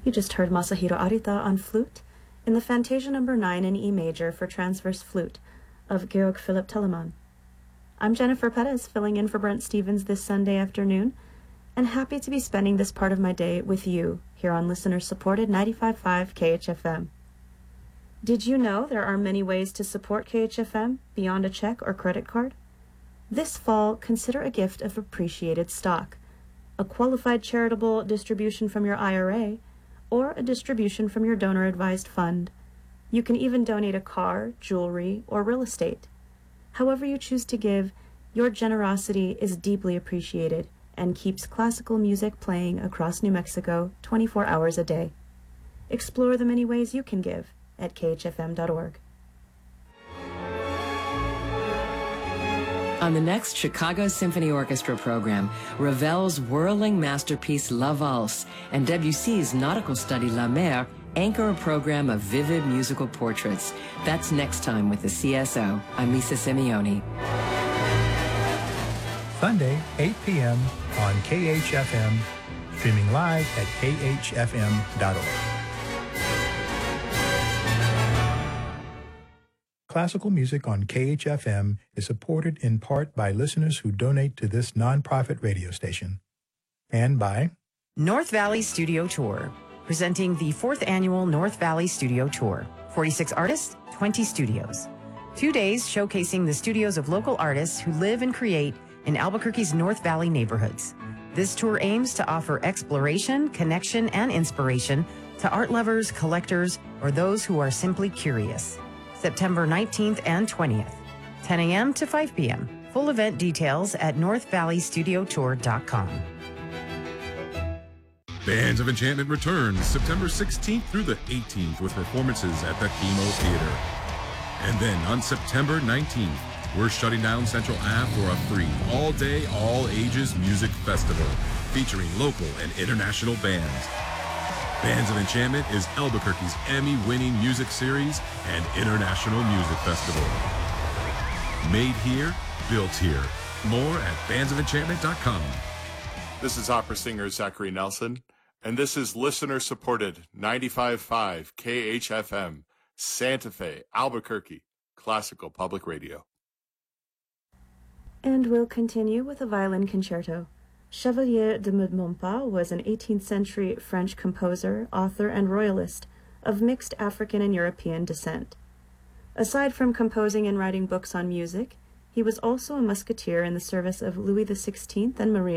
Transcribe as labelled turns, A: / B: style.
A: You just heard Masahiro Arita on flute in the Fantasia No. 9 in E major for transverse flute of Georg Philipp Telemann. I'm Jennifer Perez, filling in for Brent Stevens this Sunday afternoon, and happy to be spending this part of my day with you here on listener-supported 95.5 KHFM. Did you know there are many ways to support KHFM beyond a check or credit card? This fall, consider a gift of appreciated stock, a qualified charitable distribution from your IRA, or a distribution from your donor-advised fund. You can even donate a car, jewelry, or real estate. However you choose to give, your generosity is deeply appreciated and keeps classical music playing across New Mexico 24 hours a day. Explore the many ways you can give at khfm.org.
B: On the next Chicago Symphony Orchestra program, Ravel's whirling masterpiece La Valse and Debussy's nautical study La Mer anchor a program of vivid musical portraits. That's next time with the CSO. I'm Lisa Simeoni.
C: Sunday, 8 p.m. on KHFM, streaming live at khfm.org. Classical music on KHFM is supported in part by listeners who donate to this nonprofit radio station. And by
D: North Valley Studio Tour, presenting the 4th annual North Valley Studio Tour. 46 artists, 20 studios. 2 days showcasing the studios of local artists who live and create in Albuquerque's North Valley neighborhoods. This tour aims to offer exploration, connection, and inspiration to art lovers, collectors, or those who are simply curious. September 19th and 20th, 10 a.m. to 5 p.m. Full event details at northvalleystudio.tour.com.
E: Bands of Enchantment returns September 16th through the 18th with performances at the Chemo Theater. And then on September 19th, we're shutting down Central Ave for a free all-day, all-ages music festival featuring local and international bands. Bands of Enchantment is Albuquerque's Emmy-winning music series and international music festival. Made here, built here. More at bandsoфenchantment.com.
F: This is opera singer Zachary Nelson, and this is listener-supported 95.5 KHFM, Santa Fe, Albuquerque, Classical Public Radio.
A: And we'll continue with a violin concerto. Chevalier de Montpas was an 18th century French composer, author, and royalist of mixed African and European descent. Aside from composing and writing books on music, he was also a musketeer in the service of Louis XVI and Marie